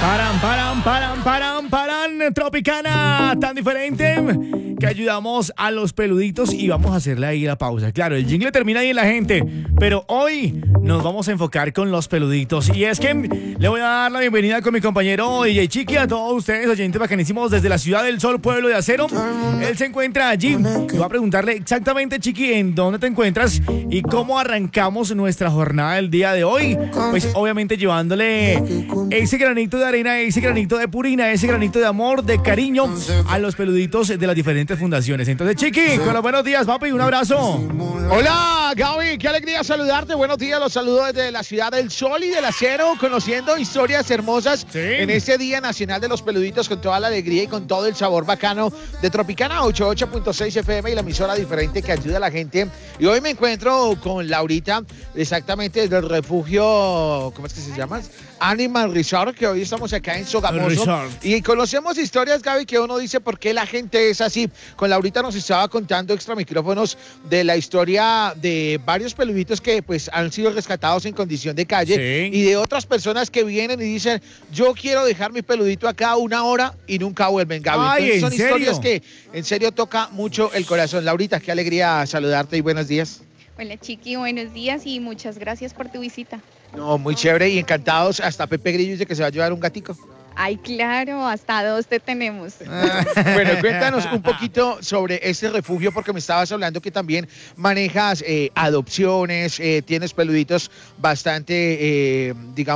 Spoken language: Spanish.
Paran, Tropicana, tan diferente que ayudamos a los peluditos y vamos a hacerle ahí la pausa. Claro, el jingle termina ahí en la gente, pero hoy nos vamos a enfocar con los peluditos. Y es que le voy a dar la bienvenida con mi compañero DJ Chiqui a todos ustedes, oyentes bacanísimos desde la Ciudad del Sol, Pueblo de Acero. Él se encuentra allí y va a preguntarle exactamente, Chiqui, en dónde te encuentras y cómo arrancamos nuestra jornada del día de hoy. Pues obviamente llevándole ese granito de arena, ese granito de purina, ese granito de amor, de cariño a los peluditos de las diferentes fundaciones. Entonces, Chiqui, con los buenos días, papi, un abrazo. Hola, Gaby, qué alegría saludarte. Buenos días, los saludo desde la Ciudad del Sol y del Acero, conociendo historias hermosas en este Día Nacional de los Peluditos, con toda la alegría y con todo el sabor bacano de Tropicana 88.6 FM y la emisora diferente que ayuda a la gente. Y hoy me encuentro con Laurita, exactamente desde el refugio, ¿cómo es que se llama? Animal Resort, que hoy estamos acá en Sogamoso. Y conocemos historias, Gaby, que uno dice por qué la gente es así. Con Laurita nos estaba contando extra micrófonos de la historia de varios peluditos que pues han sido rescatados en condición de calle y de otras personas que vienen y dicen, yo quiero dejar mi peludito acá una hora y nunca vuelven, Gaby. Ay, entonces, son historias que en serio toca mucho el corazón. Laurita, qué alegría saludarte y buenos días. Hola, Chiqui, buenos días y muchas gracias por tu visita. No, muy chévere y encantados. Hasta Pepe Grillo dice que se va a llevar un gatico. Ay, claro, hasta 2 te tenemos. Bueno, cuéntanos un poquito sobre este refugio, porque me estabas hablando que también manejas adopciones, tienes peluditos bastante, digamos,